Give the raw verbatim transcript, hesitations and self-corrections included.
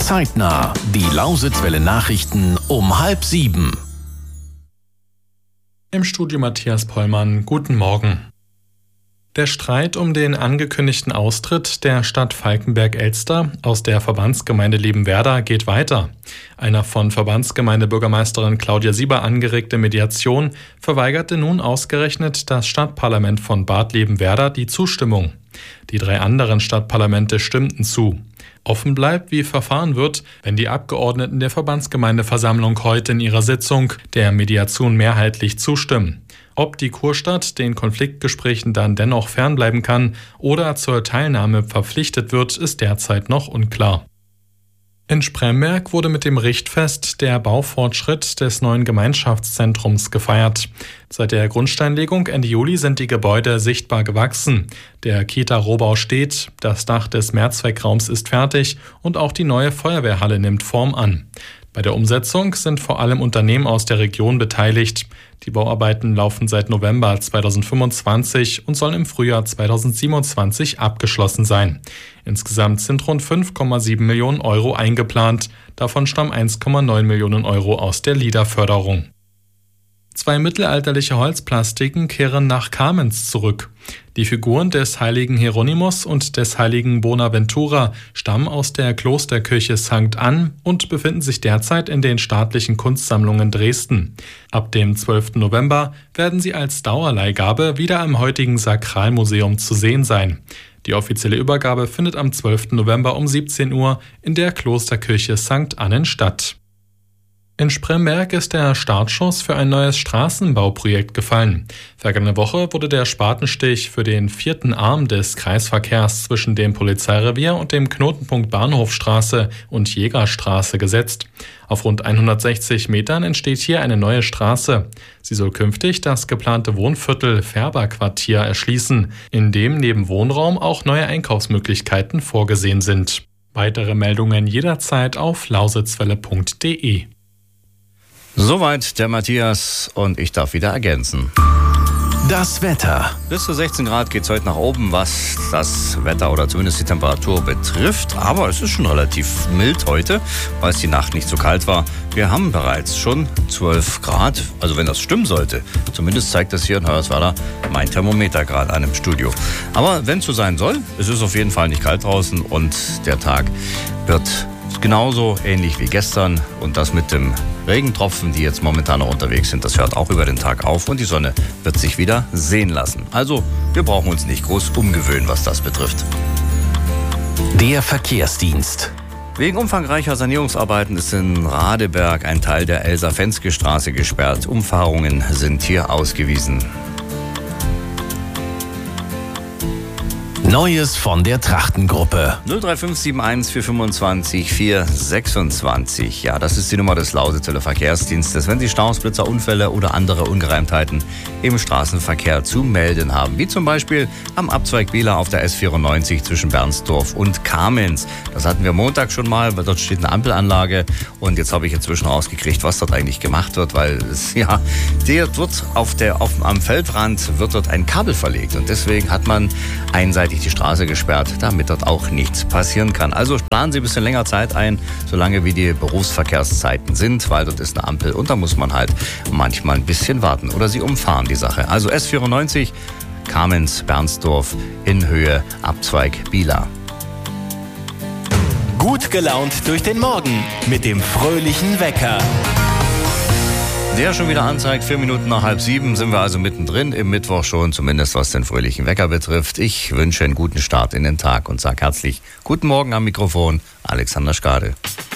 Zeitnah. Die Lausitzwelle Nachrichten um halb sieben. Im Studio Matthias Pollmann. Guten Morgen. Der Streit um den angekündigten Austritt der Stadt Falkenberg-Elster aus der Verbandsgemeinde Liebenwerda geht weiter. Einer von Verbandsgemeindebürgermeisterin Claudia Sieber angeregte Mediation verweigerte nun ausgerechnet das Stadtparlament von Bad Liebenwerda die Zustimmung. Die drei anderen Stadtparlamente stimmten zu. Offen bleibt, wie verfahren wird, wenn die Abgeordneten der Verbandsgemeindeversammlung heute in ihrer Sitzung der Mediation mehrheitlich zustimmen. Ob die Kurstadt den Konfliktgesprächen dann dennoch fernbleiben kann oder zur Teilnahme verpflichtet wird, ist derzeit noch unklar. In Spremberg wurde mit dem Richtfest der Baufortschritt des neuen Gemeinschaftszentrums gefeiert. Seit der Grundsteinlegung Ende Juli sind die Gebäude sichtbar gewachsen. Der Kita-Rohbau steht, das Dach des Mehrzweckraums ist fertig und auch die neue Feuerwehrhalle nimmt Form an. Bei der Umsetzung sind vor allem Unternehmen aus der Region beteiligt. Die Bauarbeiten laufen seit November zweitausendfünfundzwanzig und sollen im Frühjahr zweitausendsiebenundzwanzig abgeschlossen sein. Insgesamt sind rund fünf Komma sieben Millionen Euro eingeplant. Davon stammen eins Komma neun Millionen Euro aus der LIDA-Förderung. Zwei mittelalterliche Holzplastiken kehren nach Kamenz zurück. Die Figuren des heiligen Hieronymus und des heiligen Bonaventura stammen aus der Klosterkirche Sankt Ann und befinden sich derzeit in den staatlichen Kunstsammlungen Dresden. Ab dem zwölften November werden sie als Dauerleihgabe wieder im heutigen Sakralmuseum zu sehen sein. Die offizielle Übergabe findet am zwölften November um siebzehn Uhr in der Klosterkirche Sankt Annen statt. In Spremberg ist der Startschuss für ein neues Straßenbauprojekt gefallen. Vergangene Woche wurde der Spatenstich für den vierten Arm des Kreisverkehrs zwischen dem Polizeirevier und dem Knotenpunkt Bahnhofstraße und Jägerstraße gesetzt. Auf rund hundertsechzig Metern entsteht hier eine neue Straße. Sie soll künftig das geplante Wohnviertel Färberquartier erschließen, in dem neben Wohnraum auch neue Einkaufsmöglichkeiten vorgesehen sind. Weitere Meldungen jederzeit auf lausitzwelle punkt de. Soweit der Matthias und ich darf wieder ergänzen. Das Wetter. Bis zu sechzehn Grad geht es heute nach oben, was das Wetter oder zumindest die Temperatur betrifft. Aber es ist schon relativ mild heute, weil es die Nacht nicht so kalt war. Wir haben bereits schon zwölf Grad, also wenn das stimmen sollte. Zumindest zeigt das hier in Hoyerswerda mein Thermometer gerade an im Studio. Aber wenn es so sein soll, es ist auf jeden Fall nicht kalt draußen und der Tag wird genauso ähnlich wie gestern und das mit dem Regentropfen, die jetzt momentan noch unterwegs sind, das hört auch über den Tag auf und die Sonne wird sich wieder sehen lassen. Also wir brauchen uns nicht groß umgewöhnen, was das betrifft. Der Verkehrsdienst. Wegen umfangreicher Sanierungsarbeiten ist in Radeberg ein Teil der Elsa-Fenske-Straße gesperrt. Umfahrungen sind hier ausgewiesen. Neues von der Trachtengruppe. null drei fünf sieben eins vier fünfundzwanzig vier sechsundzwanzig. Ja, das ist die Nummer des Lausitzwelle Verkehrsdienstes, wenn Sie Staus, Blitzer, Unfälle oder andere Ungereimtheiten im Straßenverkehr zu melden haben. Wie zum Beispiel am Abzweig Bieler auf der S vierundneunzig zwischen Bernsdorf und Kamenz. Das hatten wir Montag schon mal, weil dort steht eine Ampelanlage und jetzt habe ich inzwischen rausgekriegt, was dort eigentlich gemacht wird, weil es, ja, der wird auf der, auf, am Feldrand wird dort ein Kabel verlegt und deswegen hat man einseitig die Straße gesperrt, damit dort auch nichts passieren kann. Also planen Sie ein bisschen länger Zeit ein, solange wie die Berufsverkehrszeiten sind, weil dort ist eine Ampel und da muss man halt manchmal ein bisschen warten oder Sie umfahren die Sache. Also S vierundneunzig, Kamenz, Bernsdorf in Höhe Abzweig Bieler. Gut gelaunt durch den Morgen mit dem fröhlichen Wecker. Der schon wieder anzeigt, vier Minuten nach halb sieben sind wir also mittendrin im Mittwoch schon, zumindest was den fröhlichen Wecker betrifft. Ich wünsche einen guten Start in den Tag und sage herzlich guten Morgen am Mikrofon, Alexander Skade.